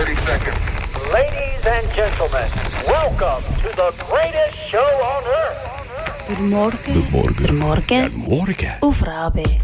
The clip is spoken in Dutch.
30 seconds. Ladies and gentlemen, welcome to the greatest show on earth. Guten Morgen. Guten Morgen. Guten Morgen. Guten Morgen. Auf Rabe.